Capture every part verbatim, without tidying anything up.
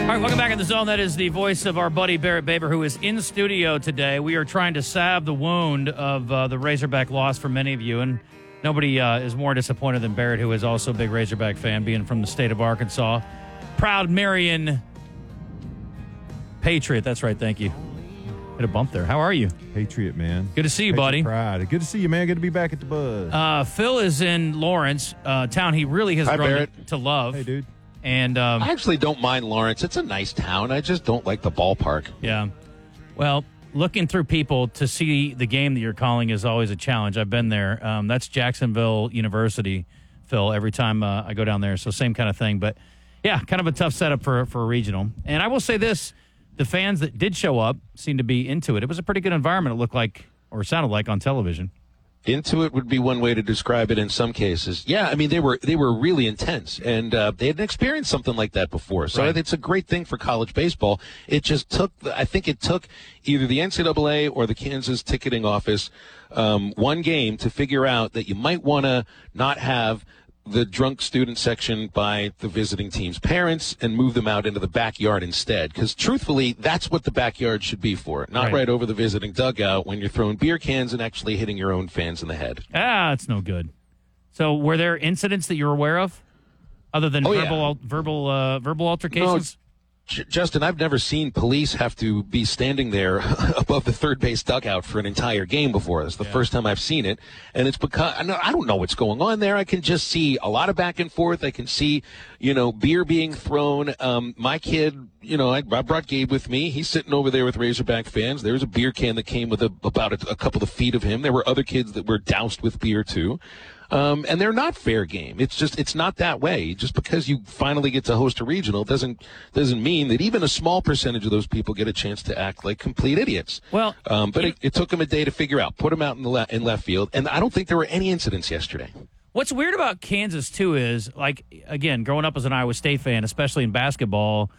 All right, welcome back in the zone. That is the voice of our buddy Barrett Baber, who is in studio today. We are trying to salve the wound of uh, the Razorback loss for many of you, and nobody uh, is more disappointed than Barrett, who is also a big Razorback fan, being from the state of Arkansas. Proud Marion Patriot. That's right, thank you. Hit a bump there. How are you? Patriot, man. Good to see you, Patriot buddy. Pride. Good to see you, man. Good to be back at the Buzz. Uh, Phil is in Lawrence, uh, town he really has Hi, grown Barrett. to love. Hey, dude. And um, I actually don't mind Lawrence. It's a nice town. I just don't like the ballpark. yeah. Well, looking through people to see the game that you're calling is always a challenge. I've been there. Um, that's Jacksonville University, Phil, every time uh, I go down there. So same kind of thing. But, yeah, kind of a tough setup for, for a regional. And I will say this. The fans that did show up seemed to be into it. It was a pretty good environment, it looked like, or sounded like on television. Into it would be one way to describe it in some cases. Yeah, I mean, they were they were really intense, and uh, they hadn't experienced something like that before. So Right. it's a great thing for college baseball. It just took, I think it took either the N C double A or the Kansas ticketing office um, one game to figure out that you might want to not have the drunk student section by the visiting team's parents and move them out into the backyard instead. Because truthfully, that's what the backyard should be for. Not Right. right over the visiting dugout when you're throwing beer cans and actually hitting your own fans in the head. Ah, it's no good. So were there incidents that you're aware of other than Oh, yeah. verbal verbal uh, verbal altercations? J- Justin, I've never seen police have to be standing there above the third base dugout for an entire game before. It's the Yeah. first time I've seen it. And it's because I know- I don't know what's going on there. I can just see a lot of back and forth. I can see, you know, beer being thrown. Um, my kid, you know, I, I brought Gabe with me. He's sitting over there with Razorback fans. There was a beer can that came with a, about a, a couple of feet of him. There were other kids that were doused with beer, too. Um, and they're not fair game. It's just, it's not that way. Just because you finally get to host a regional doesn't, doesn't mean that even a small percentage of those people get a chance to act like complete idiots. Well, um, but it, it took them a day to figure out, put them out in the le- in left field. And I don't think there were any incidents yesterday. What's weird about Kansas, too, is, like, again, growing up as an Iowa State fan, especially in basketball,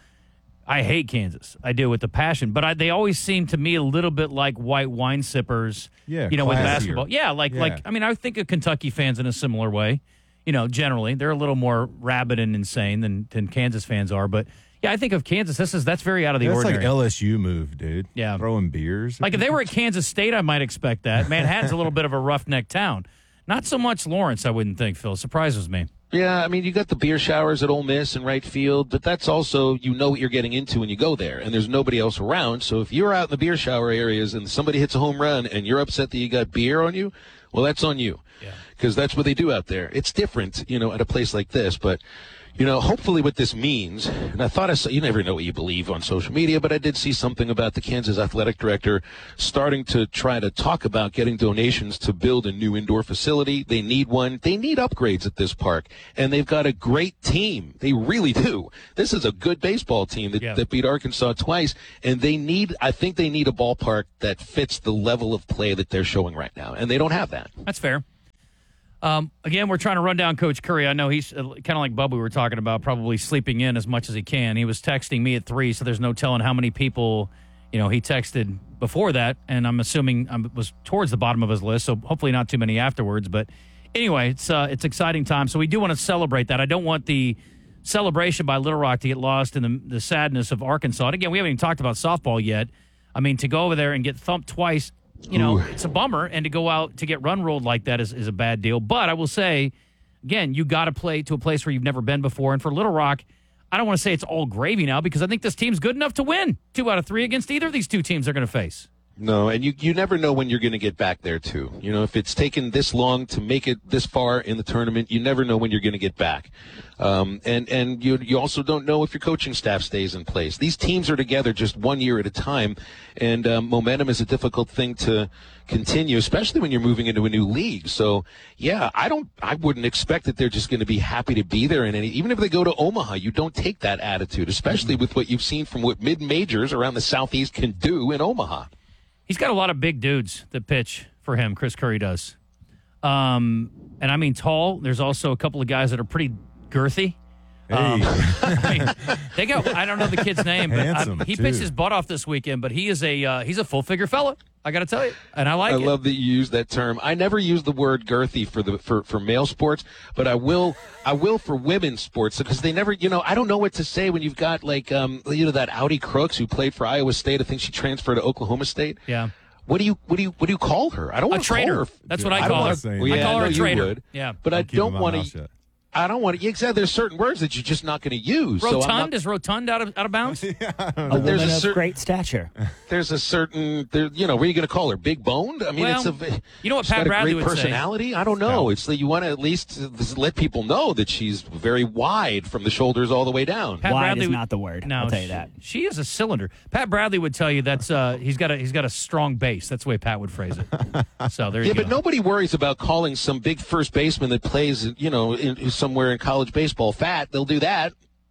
I hate Kansas. I do with a passion. But I, they always seem to me a little bit like white wine sippers, Yeah, you know, with classier. basketball. Yeah, like, Yeah. like I mean, I think of Kentucky fans in a similar way. You know, generally, they're a little more rabid and insane than, than Kansas fans are. But, yeah, I think of Kansas, this is that's very out of the That's ordinary. like L S U move, dude. Yeah. Throwing beers. Like, if they were at Kansas State, I might expect that. Manhattan's a little bit of a roughneck town. Not so much Lawrence, I wouldn't think, Phil. Surprises me. Yeah, I mean, you got the beer showers at Ole Miss and right field, but that's also, you know what you're getting into when you go there, and there's nobody else around. So if you're out in the beer shower areas and somebody hits a home run and you're upset that you got beer on you, well, that's on you. Yeah. Because that's what they do out there. It's different, you know, at a place like this, but, you know, hopefully what this means, and I thought I saw, you never know what you believe on social media, but I did see something about the Kansas athletic director starting to try to talk about getting donations to build a new indoor facility. They need one. They need upgrades at this park, and they've got a great team. They really do. This is a good baseball team that, Yeah. that beat Arkansas twice, and they need, I think they need a ballpark that fits the level of play that they're showing right now, and they don't have that. That's fair. Um, again, we're trying to run down Coach Curry. I know he's uh, kind of like Bubba we were talking about, probably sleeping in as much as he can. He was texting me at three, so there's no telling how many people, you know, he texted before that, and I'm assuming I um, was towards the bottom of his list, so hopefully not too many afterwards. But anyway, it's uh, it's exciting time, so we do want to celebrate that. I don't want the celebration by Little Rock to get lost in the, the sadness of Arkansas. And again, we haven't even talked about softball yet. I mean, to go over there and get thumped twice, you know, Ooh. it's a bummer, and to go out to get run rolled like that is, is a bad deal. But I will say, again, you got to play to a place where you've never been before. And for Little Rock, I don't want to say it's all gravy now because I think this team's good enough to win two out of three against either of these two teams they're going to face. No, and you, you never know when you're going to get back there, too. You know, if it's taken this long to make it this far in the tournament, you never know when you're going to get back. Um, and and you you also don't know if your coaching staff stays in place. These teams are together just one year at a time, and um, momentum is a difficult thing to continue, especially when you're moving into a new league. So, yeah, I don't, I wouldn't expect that they're just going to be happy to be there. And any, even if they go to Omaha, you don't take that attitude, especially with what you've seen from what mid-majors around the Southeast can do in Omaha. He's got a lot of big dudes that pitch for him, Chris Curry does. Um, and I mean tall. There's also a couple of guys that are pretty girthy. Hey. Um, I mean, they got, I don't know the kid's name, but I, Handsome, he too. pitched his butt off this weekend, but he is a uh, he's a full-figure fella. I got to tell you, and I like I it. love that you use that term. I never use the word girthy for the for, for male sports, but I will I will for women's sports because they never, you know, I don't know what to say when you've got like um you know that Audi Crooks who played for Iowa State. I think she transferred to Oklahoma State. Yeah. What do you what do you what do you call her? I don't A want to call traitor. her. That's what I I call don't her. wanna say Well, yeah, I call I her know a you traitor. would. Yeah. But I I'm keeping don't my want mouth to. shut. I don't want to. Exactly. There's certain words that you're just not going to use. Rotund? So I'm not, Is rotund out of out of bounds? A there's woman a of cer- great stature. there's a certain, there, you know, what are you going to call her? Big boned? I mean, Well, it's a. you know what she's Pat got a Bradley great would say? personality. I don't know. It's that you want to at least let people know that she's very wide from the shoulders all the way down. Pat Wide Bradley is would- not the word. No, I'll tell you she- that. She is a cylinder. Pat Bradley would tell you that's uh he's got a he's got a strong base. That's the way Pat would phrase it. So there you Yeah, go. but nobody worries about calling some big first baseman that plays, you know, in, somewhere in college baseball fat. They'll do that.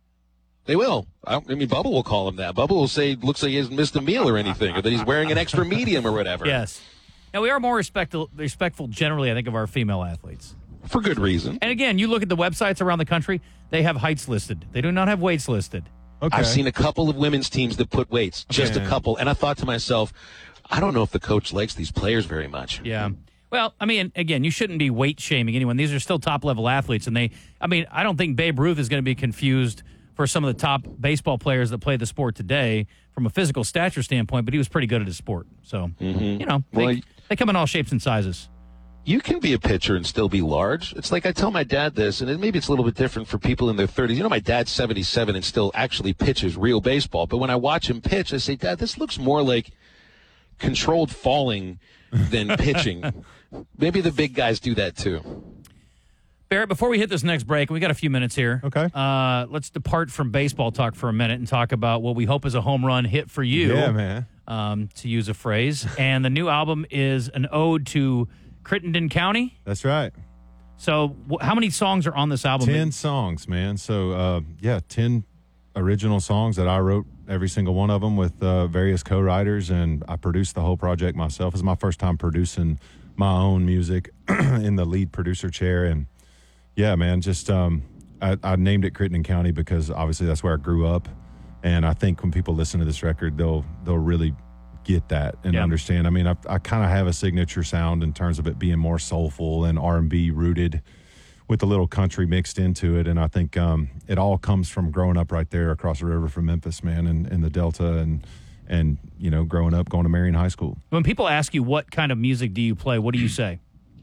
They will. I, don't, I mean, Bubba will call him that. Bubba will say, looks like he hasn't missed a meal or anything, or that he's wearing an extra medium or whatever. Yes. Now we are more respectful respectful generally, I think, of our female athletes. For good reason. And again, you look at the websites around the country, they have heights listed. They do not have weights listed. Okay. I've seen a couple of women's teams that put weights, just Okay. a couple. And I thought to myself, I don't know if the coach likes these players very much. Yeah. Well, I mean, again, you shouldn't be weight shaming anyone. These are still top level athletes, and they. I mean, I don't think Babe Ruth is going to be confused for some of the top baseball players that play the sport today from a physical stature standpoint. But he was pretty good at his sport, so you know they, Well, they come in all shapes and sizes. You can be a pitcher and still be large. It's like I tell my dad this, and it, maybe it's a little bit different for people in their thirties. You know, my dad's seventy-seven and still actually pitches real baseball. But when I watch him pitch, I say, Dad, this looks more like controlled falling than pitching. Maybe the big guys do that too. Barrett, before we hit this next break, we got a few minutes here. Okay. Uh, let's depart from baseball talk for a minute and talk about what we hope is a home run hit for you. Yeah, man. Um, to use a phrase. And the new album is an ode to Crittenden County. That's right. So, wh- how many songs are on this album? Ten songs, man. So, uh, yeah, ten original songs that I wrote, every single one of them with uh, various co-writers, and I produced the whole project myself. It's my first time producing my own music in the lead producer chair, and yeah, man, just um, I, I named it Crittenden County because obviously that's where I grew up, and I think when people listen to this record, they'll they'll really get that and Yeah. understand. I mean, I, I kind of have a signature sound in terms of it being more soulful and R and B rooted, with a little country mixed into it, and I think um, it all comes from growing up right there across the river from Memphis, man, and in the Delta, and and you know, growing up going to Marion High School. When people ask you what kind of music do you play, what do you say?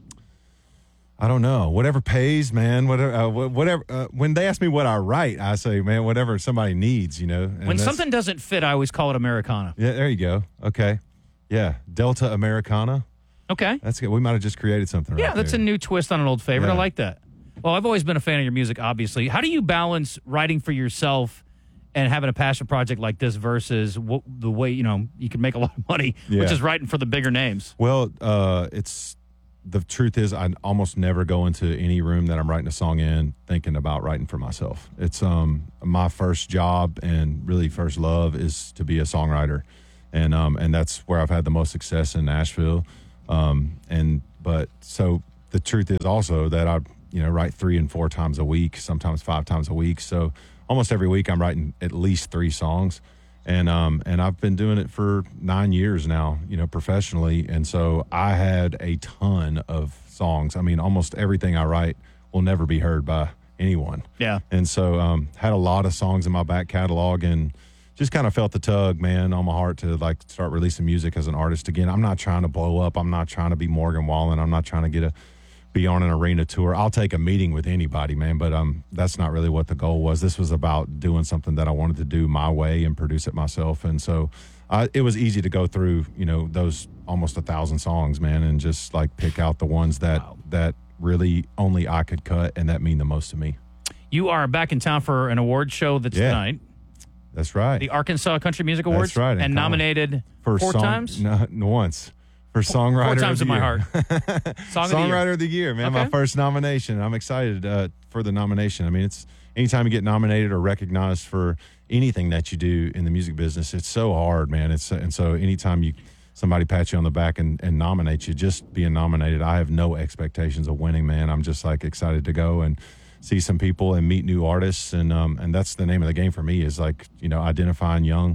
I don't know. Whatever pays, man. Whatever. Uh, wh- whatever. Uh, when they ask me what I write, I say, man, whatever somebody needs. You know. And When that's- something doesn't fit, I always call it Americana. Yeah, there you go. Okay. Yeah, Delta Americana. Okay. That's good. We might have just created something. Yeah, right that's there. a new twist on an old favorite. I Yeah. like that. Well, I've always been a fan of your music, obviously. How do you balance writing for yourself and having a passion project like this versus w- the way, you know, you can make a lot of money, which Yeah. is writing for the bigger names? Well, uh, it's the truth is I almost never go into any room that I'm writing a song in thinking about writing for myself. It's um my first job and really first love is to be a songwriter, and um and that's where I've had the most success in Nashville. Um and but so the truth is also that I you know write three and four times a week, sometimes five times a week. So almost every week I'm writing at least three songs. And um and I've been doing it for nine years now, you know, professionally. And so I had a ton of songs. I mean, almost everything I write will never be heard by anyone. Yeah. And so um had a lot of songs in my back catalog, and just kind of felt the tug, man, on my heart to like start releasing music as an artist again. I'm not trying to blow up. I'm not trying to be Morgan Wallen. I'm not trying to get a be on an arena tour. I'll take a meeting with anybody, man, but um, that's not really what the goal was. This was about doing something that I wanted to do my way and produce it myself. And so uh, it was easy to go through, you know, those almost a thousand songs, man, and just like pick out the ones that Wow. that really only I could cut and that mean the most to me. You are back in town for an award show that's Yeah. tonight, That's right. the Arkansas Country Music Awards. right, in And College. nominated For four song- times? No, once. For songwriter Four of times the in my year. heart. Song of the year. Songwriter of the year, man. Okay. My first nomination. I'm excited uh, for the nomination. I mean, it's anytime you get nominated or recognized for anything that you do in the music business, it's so hard, man. It's and so anytime you somebody pats you on the back and, and nominates you, just being nominated, I have no expectations of winning, man. I'm just like excited to go and see some people and meet new artists, and um and that's the name of the game for me is like you know identifying young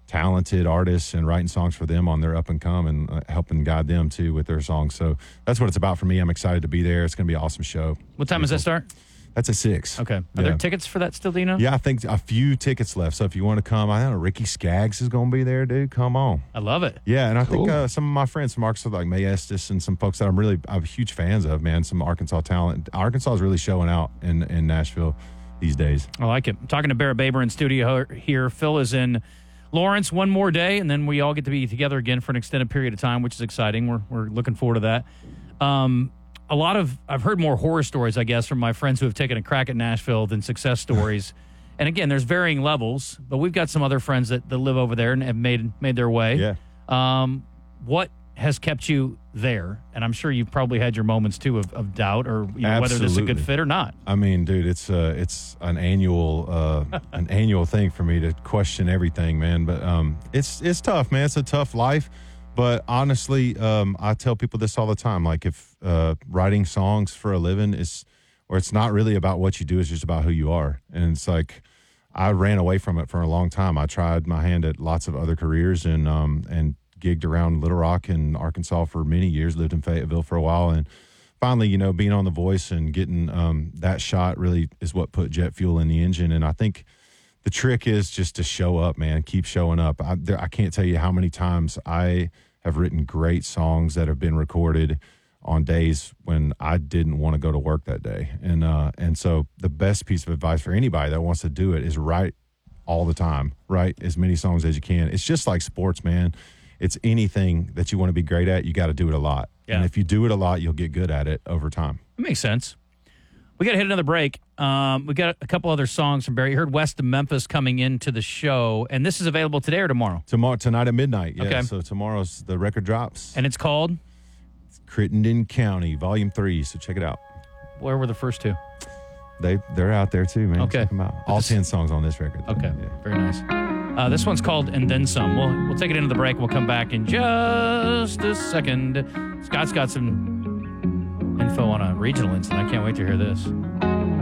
talented artists and writing songs for them on their up and come and uh, helping guide them too with their songs. So that's what it's about for me. I'm excited to be there. It's going to be an awesome show. What time does that start? That's at six. Okay. Are yeah. there tickets for that still, do you know? Yeah, I think a few tickets left. So if you want to come, I know Ricky Skaggs is going to be there, dude. Come on. I love it. Yeah, and I Cool. think uh, some of my friends from Arkansas, like May Estes and some folks that I'm really, I'm huge fans of, man, some Arkansas talent. Arkansas is really showing out in, in Nashville these days. I like it. I'm talking to Barrett Baber in studio here. Phil is in Lawrence one more day, and then we all get to be together again for an extended period of time, which is exciting. We're, we're looking forward to that. Um, A lot of, I've heard more horror stories, I guess, from my friends who have taken a crack at Nashville than success stories. And again, there's varying levels, but we've got some other friends that, that live over there and have made made their way. Yeah. Um, what has kept you there? And I'm sure you've probably had your moments too of, of doubt or you know, whether this is a good Absolutely. fit or not. I mean, dude, it's uh, it's an annual uh, an annual thing for me to question everything, man. But um, it's it's tough, man. It's a tough life. But honestly, um, I tell people this all the time. Like if uh, writing songs for a living is, or it's not really about what you do, it's just about who you are. And it's like, I ran away from it for a long time. I tried my hand at lots of other careers and um, and gigged around Little Rock and Arkansas for many years, lived in Fayetteville for a while. And finally, you know, being on The Voice and getting um, that shot really is what put jet fuel in the engine. And I think the trick is just to show up, man. Keep showing up. I, there, I can't tell you how many times I have written great songs that have been recorded on days when I didn't want to go to work that day. And uh, and so the best piece of advice for anybody that wants to do it is write all the time. Write as many songs as you can. It's just like sports, man. It's anything that you want to be great at, you got to do it a lot. Yeah. And if you do it a lot, you'll get good at it over time. It makes sense. We got to hit another break. Um, we got a couple other songs from Barry. You heard West of Memphis coming into the show, and this is available today or tomorrow? Tomorrow, tonight at midnight. Yeah. Okay. So tomorrow's the record drops. And it's called? Crittenden County, Volume Three. So check it out. Where were the first two? They they're out there too, man. Okay. Check them out. All This- ten songs on this record. Okay, Yeah. very nice. Uh, this one's called And Then Some. We'll, we'll take it into the break. We'll come back in just a second. Scott's got some info on a regional incident. I can't wait to hear this.